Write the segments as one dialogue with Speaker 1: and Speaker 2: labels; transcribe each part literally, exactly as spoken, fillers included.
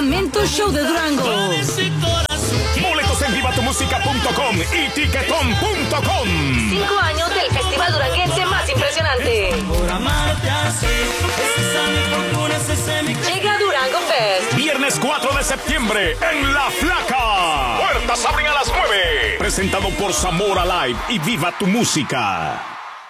Speaker 1: Lamento Show de Durango.
Speaker 2: Boletos en viva tu música punto com y tiquetón punto com.
Speaker 1: Cinco años del festival duranguense más impresionante. Llega Durango Fest.
Speaker 2: Viernes cuatro de septiembre en La Flaca. Puertas abren a las nueve. Presentado por Zamora Live y Viva tu Música.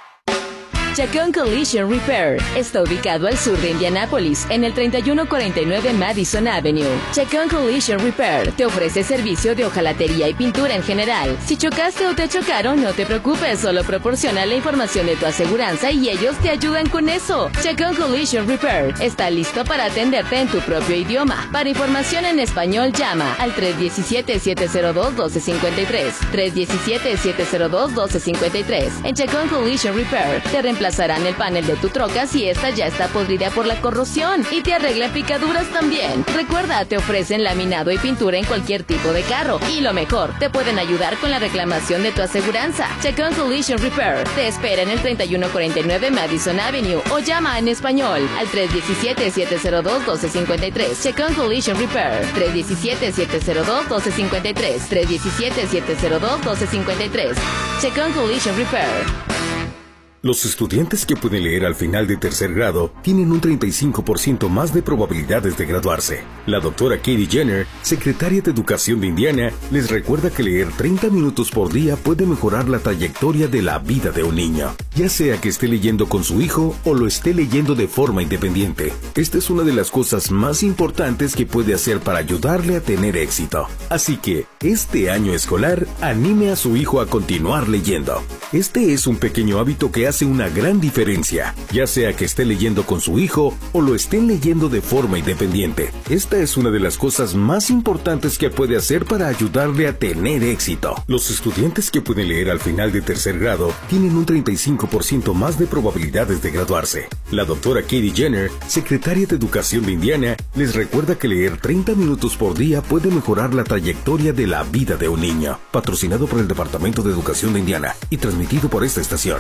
Speaker 3: Chacón Collision Repair está ubicado al sur de Indianápolis, en el treinta y uno cuarenta y nueve Madison Avenue. Chacón Collision Repair te ofrece servicio de hojalatería y pintura en general. Si chocaste o te chocaron, no te preocupes, solo proporciona la información de tu aseguranza y ellos te ayudan con eso. Chacón Collision Repair está listo para atenderte en tu propio idioma. Para información en español, llama al tres uno siete, siete cero dos, uno dos cinco tres. tres uno siete, siete cero dos, uno dos cinco tres. En Chacón Collision Repair te reemplazarán el panel de tu troca si esta ya está podrida por la corrosión y te arreglan picaduras también. Recuerda, te ofrecen laminado y pintura en cualquier tipo de carro y lo mejor, te pueden ayudar con la reclamación de tu aseguranza. Chacón Collision Repair te espera en el treinta y uno cuarenta y nueve Madison Avenue o llama en español al tres uno siete, siete cero dos, uno dos cinco tres. Chacón Collision Repair tres uno siete, siete cero dos, uno dos cinco tres. tres uno siete, siete cero dos, uno dos cinco tres. Chacón Collision Repair.
Speaker 4: Los estudiantes que pueden leer al final de tercer grado tienen un treinta y cinco por ciento más de probabilidades de graduarse. La doctora Katie Jenner, secretaria de Educación de Indiana, les recuerda que leer treinta minutos por día puede mejorar la trayectoria de la vida de un niño, ya sea que esté leyendo con su hijo o lo esté leyendo de forma independiente. Esta es una de las cosas más importantes que puede hacer para ayudarle a tener éxito. Así que, este año escolar, anime a su hijo a continuar leyendo. Este es un pequeño hábito que hace una gran diferencia, ya sea que esté leyendo con su hijo o lo estén leyendo de forma independiente. Esta es una de las cosas más importantes que puede hacer para ayudarle a tener éxito. Los estudiantes que pueden leer al final de tercer grado tienen un treinta y cinco por ciento más de probabilidades de graduarse. La doctora Katie Jenner, secretaria de Educación de Indiana, les recuerda que leer treinta minutos por día puede mejorar la trayectoria de la vida de un niño. Patrocinado por el Departamento de Educación de Indiana y transmitido por esta estación.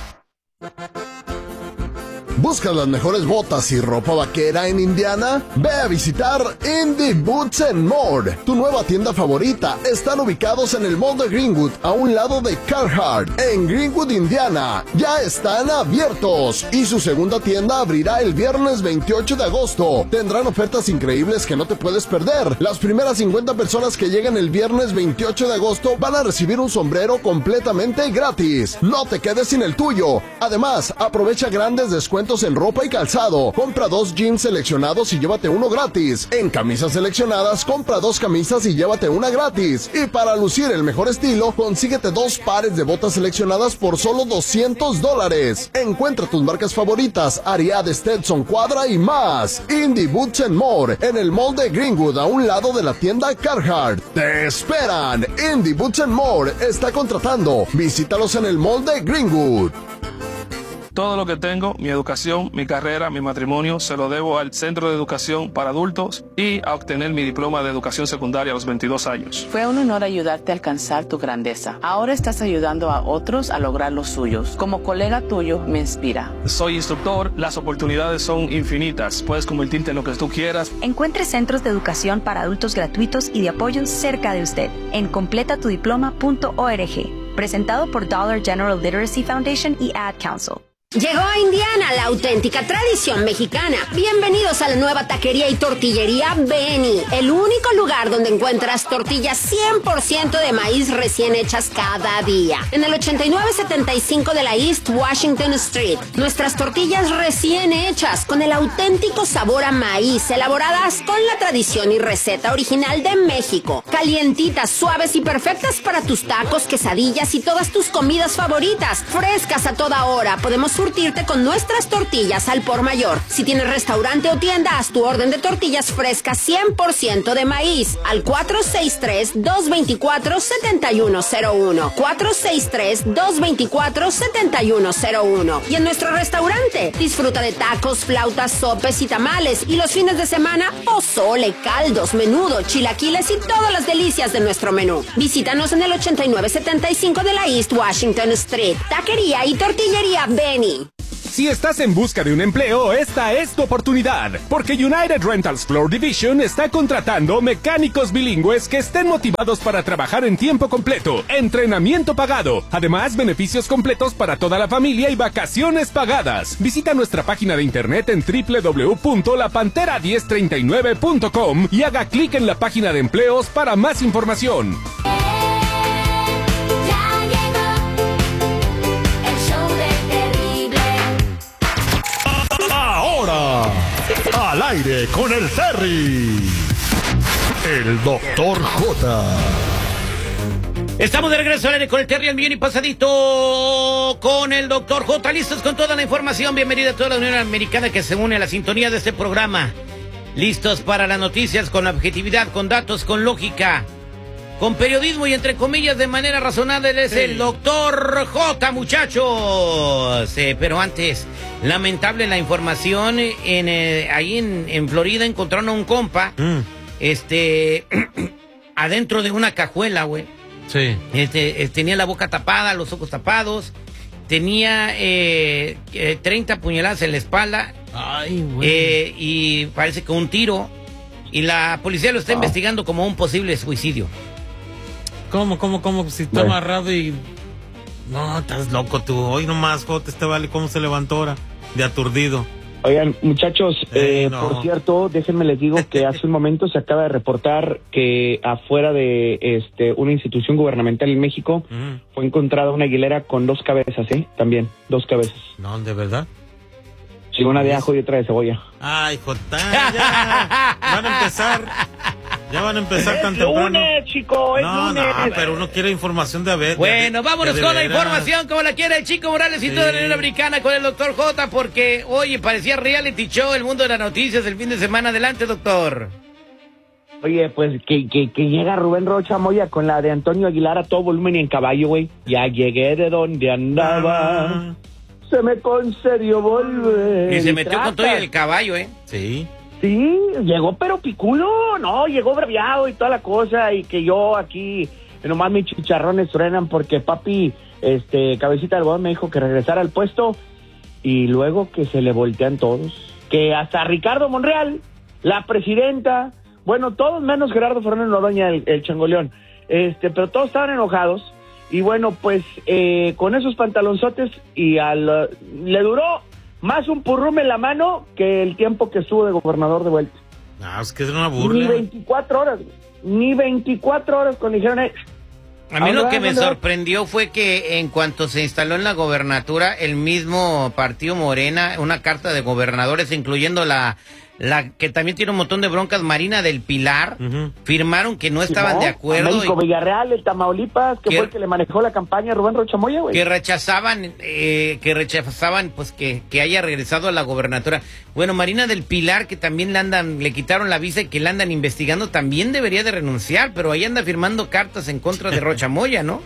Speaker 5: ¿Buscas las mejores botas y ropa vaquera en Indiana? Ve a visitar Indie Boots and More. Tu nueva tienda favorita. Están ubicados en el Mall de Greenwood, a un lado de Carhartt, en Greenwood, Indiana. Ya están abiertos y su segunda tienda abrirá el viernes veintiocho de agosto. Tendrán ofertas increíbles que no te puedes perder. Las primeras cincuenta personas que lleguen el viernes veintiocho de agosto van a recibir un sombrero completamente gratis. No te quedes sin el tuyo. Además, aprovecha grandes descuentos en ropa y calzado. Compra dos jeans seleccionados y llévate uno gratis. En camisas seleccionadas, compra dos camisas y llévate una gratis. Y para lucir el mejor estilo, consíguete dos pares de botas seleccionadas por solo doscientos dólares. Encuentra tus marcas favoritas, Ariat, Stetson, Quadra y más. Indie Boots and More, en el Mall de Greenwood, a un lado de la tienda Carhartt. ¡Te esperan! Indie Boots and More está contratando. Visítalos en el Mall de Greenwood.
Speaker 6: Todo lo que tengo, mi educación, mi carrera, mi matrimonio, se lo debo al Centro de Educación para Adultos y a obtener mi diploma de educación secundaria a los veintidós años.
Speaker 7: Fue un honor ayudarte a alcanzar tu grandeza. Ahora estás ayudando a otros a lograr los suyos. Como colega tuyo, me inspira.
Speaker 6: Soy instructor, las oportunidades son infinitas. Puedes convertirte en lo que tú quieras.
Speaker 8: Encuentre centros de educación para adultos gratuitos y de apoyo cerca de usted en completa tu diploma punto org. Presentado por Dollar General Literacy Foundation y Ad Council.
Speaker 9: Llegó a Indiana la auténtica tradición mexicana. Bienvenidos a la nueva taquería y tortillería Benny, el único lugar donde encuentras tortillas cien por ciento de maíz recién hechas cada día. En el ochenta y nueve setenta y cinco de la East Washington Street, nuestras tortillas recién hechas con el auténtico sabor a maíz, elaboradas con la tradición y receta original de México. Calientitas, suaves y perfectas para tus tacos, quesadillas y todas tus comidas favoritas. Frescas a toda hora. Podemos surtirte con nuestras tortillas al por mayor. Si tienes restaurante o tienda, haz tu orden de tortillas frescas cien por ciento de maíz al cuatro seis tres, dos dos cuatro, siete uno cero uno. cuatro seis tres, dos dos cuatro, siete uno cero uno. Y en nuestro restaurante, disfruta de tacos, flautas, sopes y tamales. Y los fines de semana, pozole, caldos, menudo, chilaquiles y todas las delicias de nuestro menú. Visítanos en el ochenta y nueve setenta y cinco de la East Washington Street. Taquería y tortillería Benny.
Speaker 2: Si estás en busca de un empleo, esta es tu oportunidad, porque United Rentals Floor Division está contratando mecánicos bilingües que estén motivados para trabajar en tiempo completo, entrenamiento pagado, además beneficios completos para toda la familia y vacaciones pagadas. Visita nuestra página de internet en doble u doble u doble u punto la pantera diez treinta y nueve punto com y haga clic en la página de empleos para más información.
Speaker 10: Al aire con el Terry, el doctor J.
Speaker 11: Estamos de regreso al aire con el Terry al millón y pasadito con el doctor J. Listos con toda la información. Bienvenida a toda la Unión Americana que se une a la sintonía de este programa. Listos para las noticias con objetividad, con datos, con lógica, con periodismo y entre comillas de manera razonable. Él es sí. el doctor J, muchachos. Eh, pero antes, lamentable la información. En, eh, ahí en, en Florida encontraron a un compa, mm. este, adentro de una cajuela, güey.
Speaker 12: Sí.
Speaker 11: Este, eh, tenía la boca tapada, los ojos tapados. Tenía eh, eh, treinta puñaladas en la espalda.
Speaker 12: Ay, güey.
Speaker 11: Eh, y parece que un tiro. Y la policía lo está oh. investigando como un posible suicidio.
Speaker 12: ¿Cómo, cómo, cómo? Si está bueno. amarrado y... No, estás loco tú. Hoy nomás, Jota, este vale cómo se levantó ahora, de aturdido.
Speaker 13: Oigan, muchachos,
Speaker 12: eh,
Speaker 13: eh,
Speaker 12: no.
Speaker 13: por cierto, déjenme les digo que hace un momento se acaba de reportar que afuera de este una institución gubernamental en México mm. fue encontrada una aguilera con dos cabezas, ¿eh? También, dos cabezas.
Speaker 12: No, ¿de verdad?
Speaker 13: Sí, una de ajo y otra de cebolla.
Speaker 12: Ay, Jota, ya van a empezar... Ya van a empezar
Speaker 13: es
Speaker 12: tan temprano.
Speaker 13: Lunes, chico, es
Speaker 12: no,
Speaker 13: lunes.
Speaker 12: No, pero uno quiere información de a ver.
Speaker 11: Bueno,
Speaker 12: de,
Speaker 11: vámonos
Speaker 12: de
Speaker 11: con la
Speaker 12: veras.
Speaker 11: información como la quiere el Chico Morales y sí. toda la Unión Americana con el doctor J, porque, oye, parecía reality show el mundo de las noticias el fin de semana. Adelante, doctor.
Speaker 13: Oye, pues que, que, que llega Rubén Rocha Moya con la de Antonio Aguilar a todo volumen y en caballo, güey. Ya llegué de donde andaba. Ah. Se me concedió volver.
Speaker 11: Y se metió Trata. con todo y el caballo, ¿eh?
Speaker 12: Sí.
Speaker 13: Sí, llegó pero piculo, no, llegó breviado y toda la cosa, y que yo aquí, nomás mis chicharrones truenan porque papi, este, cabecita de algodón me dijo que regresara al puesto, y luego que se le voltean todos, que hasta Ricardo Monreal, la presidenta, bueno, todos menos Gerardo Fernández Noroña, el, el changoleón, este, pero todos estaban enojados, y bueno, pues, eh, con esos pantalonzotes, y al, le duró más un purrume en la mano que el tiempo que estuvo de gobernador de vuelta.
Speaker 12: No, es que es una burla.
Speaker 13: Ni veinticuatro horas, ni veinticuatro horas cuando dijeron... Eh,
Speaker 11: a mí lo que me sorprendió fue que en cuanto se instaló en la gobernatura, el mismo partido Morena, una carta de gobernadores, incluyendo la... la que también tiene un montón de broncas, Marina del Pilar, uh-huh. firmaron que no estaban sí, no. de acuerdo.
Speaker 13: México, y, Villarreal, el Tamaulipas, que, que fue el que le manejó la campaña a Rubén Rocha Moya, güey.
Speaker 11: Que rechazaban, eh, que rechazaban, pues, que, que haya regresado a la gobernatura. Bueno, Marina del Pilar, que también le andan, le quitaron la visa y que la andan investigando, también debería de renunciar, pero ahí anda firmando cartas en contra de Rocha Moya, ¿no?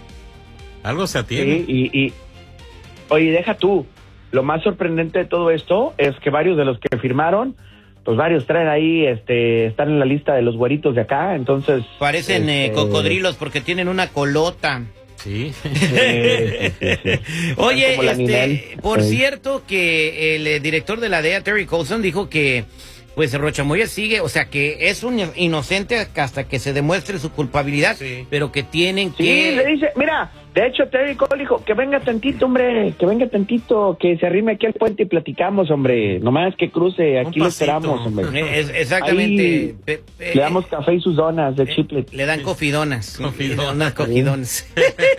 Speaker 12: Algo se atiende.
Speaker 13: Sí, y, y, oye, deja tú. Lo más sorprendente de todo esto es que varios de los que firmaron, pues varios traen ahí, este, están en la lista de los güeritos de acá, entonces...
Speaker 11: Parecen este... eh, cocodrilos porque tienen una colota. Sí. sí, sí, sí. Oye, este, por sí. cierto que el eh, director de la D E A, Terry Colson, dijo que pues Rocha Moya sigue, o sea que es un inocente hasta que se demuestre su culpabilidad, sí. pero que tienen
Speaker 13: sí,
Speaker 11: que...
Speaker 13: Sí, le dice, mira, de hecho Terry Cole dijo, que venga tantito, hombre, que venga tantito, que se arrime aquí al puente y platicamos, hombre, nomás que cruce, aquí lo esperamos, hombre.
Speaker 11: Es, exactamente.
Speaker 13: Pe, pe, le damos café y sus donas de eh, chiplet.
Speaker 11: Le dan cofidonas. Cofidonas, cofidones.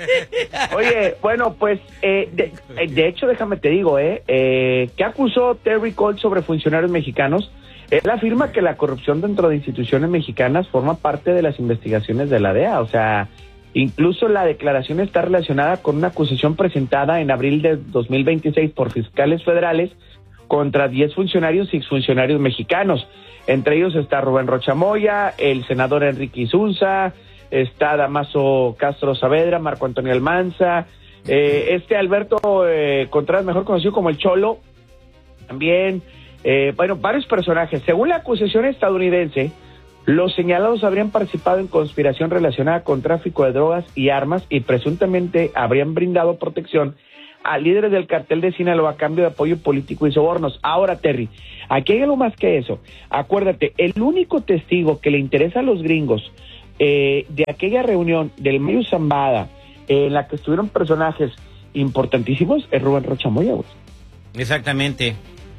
Speaker 13: Oye, bueno, pues, eh, de, de hecho, déjame te digo, eh, eh, ¿qué acusó Terry Cole sobre funcionarios mexicanos? Él afirma que la corrupción dentro de instituciones mexicanas forma parte de las investigaciones de la D E A, o sea, incluso la declaración está relacionada con una acusación presentada en abril de dos mil veintiséis por fiscales federales contra diez funcionarios y exfuncionarios mexicanos. Entre ellos está Rubén Rocha Moya, el senador Enrique Isunza, está Damaso Castro Saavedra, Marco Antonio Almanza, eh, este Alberto eh, Contreras, mejor conocido como el Cholo, también... Eh, bueno, varios personajes. Según la acusación estadounidense, los señalados habrían participado en conspiración relacionada con tráfico de drogas y armas y presuntamente habrían brindado protección a líderes del cartel de Sinaloa a cambio de apoyo político y sobornos. Ahora, Terry, aquí hay algo más que eso. Acuérdate, el único testigo que le interesa a los gringos eh, de aquella reunión del Mayo Zambada, eh, en la que estuvieron personajes importantísimos, es Rubén Rocha Moya, güey.
Speaker 11: Exactamente.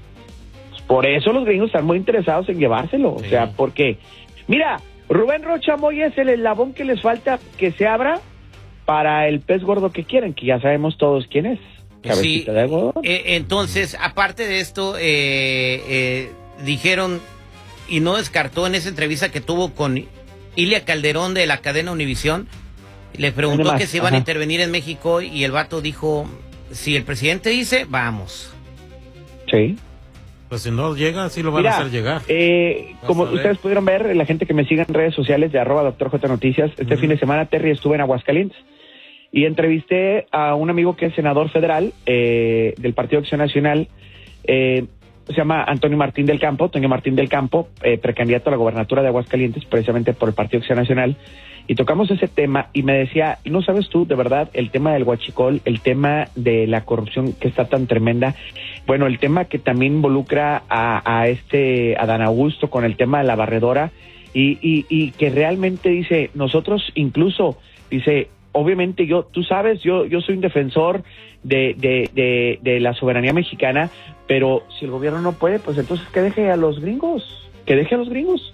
Speaker 13: Por eso los gringos están muy interesados en llevárselo. Sí. O sea, porque, mira, Rubén Rocha Moya es el eslabón que les falta que se abra para el pez gordo que quieren, que ya sabemos todos quién es.
Speaker 11: Sí, de eh, entonces, aparte de esto, eh, eh, dijeron, y no descartó en esa entrevista que tuvo con Ilia Calderón de la cadena Univisión, le preguntó que si iban Ajá. a intervenir en México y el vato dijo, si el presidente dice, vamos.
Speaker 13: Sí.
Speaker 12: Pues si no llega, sí lo van
Speaker 13: Mira,
Speaker 12: a hacer llegar.
Speaker 13: Eh, como ustedes pudieron ver, la gente que me sigue en redes sociales de arroba doctor J Noticias, este uh-huh. fin de semana, Terry, estuve en Aguascalientes y entrevisté a un amigo que es senador federal eh, del Partido Acción Nacional, eh, se llama Antonio Martín del Campo, Antonio Martín del Campo, eh, precandidato a la gobernatura de Aguascalientes, precisamente por el Partido Acción Nacional, y tocamos ese tema y me decía, no sabes tú, de verdad, el tema del huachicol, el tema de la corrupción que está tan tremenda, bueno, el tema que también involucra a, a este Adán Augusto con el tema de la barredora y, y, y que realmente dice, nosotros incluso, dice, obviamente yo, tú sabes, yo, yo soy un defensor de, de, de, de la soberanía mexicana, pero si el gobierno no puede, pues entonces que deje a los gringos, que deje a los gringos.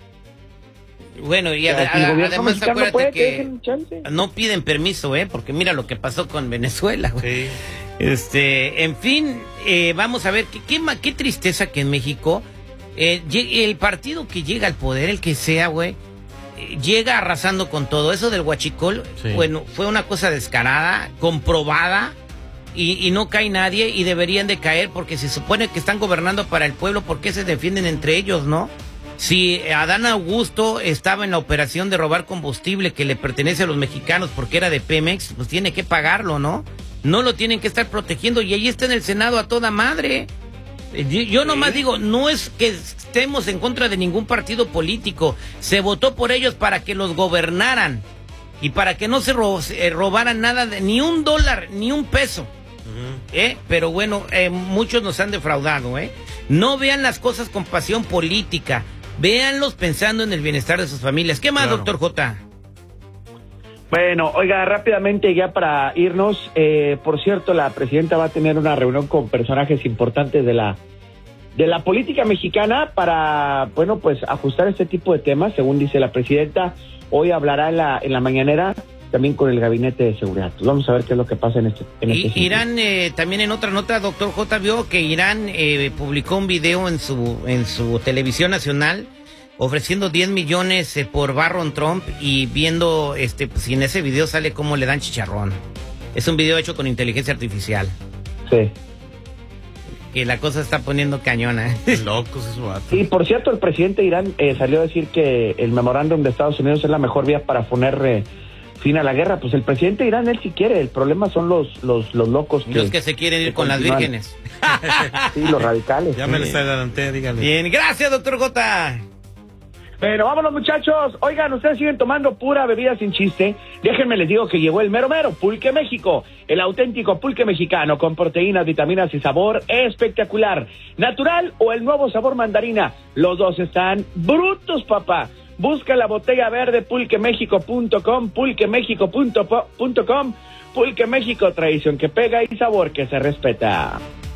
Speaker 11: Bueno, y ad, ad, además acuérdate puede, que, que no piden permiso, ¿eh? Porque mira lo que pasó con Venezuela, güey. Sí. Este, en fin, eh, vamos a ver, qué, qué, qué tristeza que en México eh, el partido que llega al poder, el que sea, güey, eh, llega arrasando con todo. Eso del huachicol, sí. bueno, fue una cosa descarada, comprobada, y, y no cae nadie, y deberían de caer, porque se supone que están gobernando para el pueblo, ¿por qué se defienden entre ellos, no? Si Adán Augusto estaba en la operación de robar combustible que le pertenece a los mexicanos porque era de Pemex, pues tiene que pagarlo, ¿no? No lo tienen que estar protegiendo y ahí está en el Senado a toda madre. Yo nomás digo, no es que estemos en contra de ningún partido político, se votó por ellos para que los gobernaran y para que no se ro- eh, robaran nada, de, ni un dólar, ni un peso. Uh-huh. ¿Eh? Pero bueno, eh, muchos nos han defraudado, ¿eh? No vean las cosas con pasión política. Véanlos pensando en el bienestar de sus familias. ¿Qué más, claro. doctor J?
Speaker 13: Bueno, oiga, rápidamente ya para irnos, eh, por cierto, la presidenta va a tener una reunión con personajes importantes de la de la política mexicana para, bueno, pues ajustar este tipo de temas, según dice la presidenta. Hoy hablará en la, en la mañanera también con el gabinete de seguridad. Pues vamos a ver qué es lo que pasa en este en
Speaker 11: y,
Speaker 13: este
Speaker 11: Irán, eh, también en otra nota, doctor J, vio que Irán eh, publicó un video en su en su televisión nacional ofreciendo diez millones eh, por Barron Trump y viendo, este, pues, si en ese video sale cómo le dan chicharrón. Es un video hecho con inteligencia artificial.
Speaker 13: Sí.
Speaker 11: Que la cosa está poniendo cañona.
Speaker 12: Locos es vato.
Speaker 13: Sí, por cierto, el presidente de Irán eh, salió a decir que el memorándum de Estados Unidos es la mejor vía para poner eh, fin a la guerra. Pues el presidente de Irán, él sí quiere, el problema son los los, los locos que...
Speaker 11: Los que se quieren ir con continúan. Las vírgenes.
Speaker 13: Sí, los radicales.
Speaker 12: Ya me lo está adelante, dígale.
Speaker 11: Bien, gracias, doctor J.
Speaker 13: Bueno, vámonos, muchachos. Oigan, ustedes siguen tomando pura bebida sin chiste. Déjenme les digo que llegó el mero mero, Pulque México. El auténtico pulque mexicano con proteínas, vitaminas y sabor espectacular. Natural o el nuevo sabor mandarina. Los dos están brutos, papá. Busca la botella verde pulque méxico punto com, pulque méxico punto com. Pulque México, tradición que pega y sabor que se respeta.